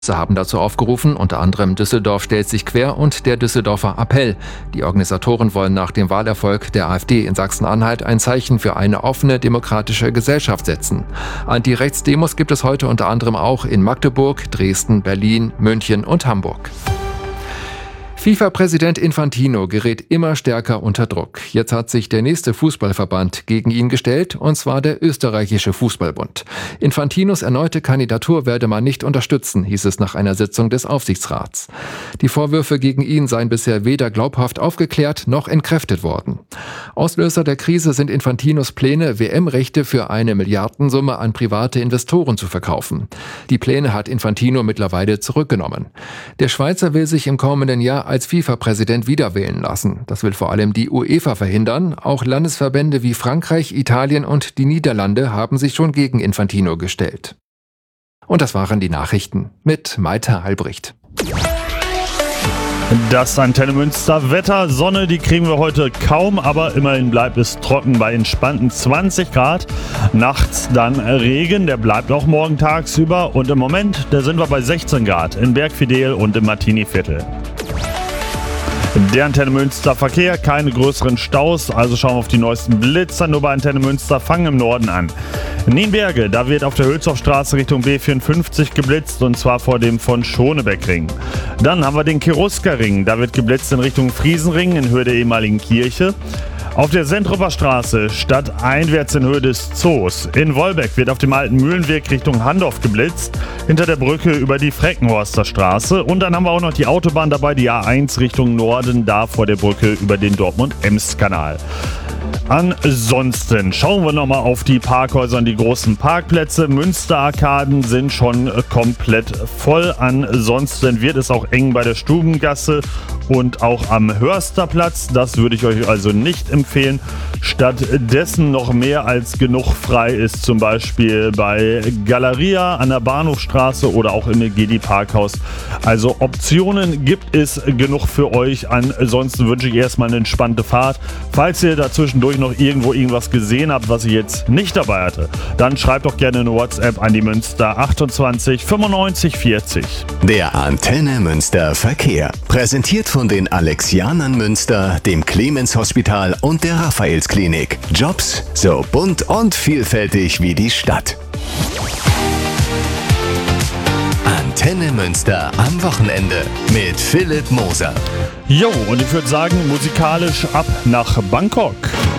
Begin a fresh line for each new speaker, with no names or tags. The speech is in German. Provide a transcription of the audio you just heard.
Sie haben dazu aufgerufen, unter anderem Düsseldorf stellt sich quer und der Düsseldorfer Appell. Die Organisatoren wollen nach dem Wahlerfolg der AfD in Sachsen-Anhalt ein Zeichen für eine offene, demokratische Gesellschaft setzen. Anti-Rechts-Demos gibt es heute unter anderem auch in Magdeburg, Dresden, Berlin, München und Hamburg. FIFA-Präsident Infantino gerät immer stärker unter Druck. Jetzt hat sich der nächste Fußballverband gegen ihn gestellt, und zwar der österreichische Fußballbund. Infantinos erneute Kandidatur werde man nicht unterstützen, hieß es nach einer Sitzung des Aufsichtsrats. Die Vorwürfe gegen ihn seien bisher weder glaubhaft aufgeklärt noch entkräftet worden. Auslöser der Krise sind Infantinos Pläne, WM-Rechte für eine Milliardensumme an private Investoren zu verkaufen. Die Pläne hat Infantino mittlerweile zurückgenommen. Der Schweizer will sich im kommenden Jahr als FIFA-Präsident wiederwählen lassen. Das will vor allem die UEFA verhindern. Auch Landesverbände wie Frankreich, Italien und die Niederlande haben sich schon gegen Infantino gestellt. Und das waren die Nachrichten mit Maite Halbricht.
Das Antenne Münster Wetter, Sonne, die kriegen wir heute kaum, aber immerhin bleibt es trocken bei entspannten 20 Grad. Nachts dann Regen, der bleibt auch morgen tagsüber, und im Moment, da sind wir bei 16 Grad in Bergfidel und im Martiniviertel. Der Antenne Münster Verkehr, keine größeren Staus, also schauen wir auf die neuesten Blitzer, nur bei Antenne Münster, fangen im Norden an. Nienberge, da wird auf der Hülshoffstraße Richtung B54 geblitzt, und zwar vor dem von Schonebeckring. Dann haben wir den Cherusker-Ring, da wird geblitzt in Richtung Friesenring in Höhe der ehemaligen Kirche. Auf der Sentruper Straße stadteinwärts in Höhe des Zoos. In Wolbeck wird auf dem alten Mühlenweg Richtung Handorf geblitzt, hinter der Brücke über die Freckenhorster Straße. Und dann haben wir auch noch die Autobahn dabei, die A1 Richtung Norden, da vor der Brücke über den Dortmund-Ems-Kanal. Ansonsten schauen wir nochmal auf die Parkhäuser und die großen Parkplätze. Münsterarkaden sind schon komplett voll. Ansonsten wird es auch eng bei der Stubengasse und auch am Hörsterplatz. Das würde ich euch also nicht empfehlen. Stattdessen noch mehr als genug frei ist zum Beispiel bei Galeria an der Bahnhofstraße oder auch im Gedi Parkhaus. Also Optionen gibt es genug für euch. Ansonsten wünsche ich erstmal eine entspannte Fahrt. Falls ihr dazwischendurch noch irgendwo irgendwas gesehen habt, was ich jetzt nicht dabei hatte, dann schreibt doch gerne eine WhatsApp an die Münster 28 95 40.
Der Antenne Münster Verkehr. Präsentiert von den Alexianern Münster, dem Clemens Hospital und der Raphaelsklinik. Jobs so bunt und vielfältig wie die Stadt. Antenne Münster am Wochenende mit Philipp Moser.
Jo, und ich würde sagen, musikalisch ab nach Bangkok.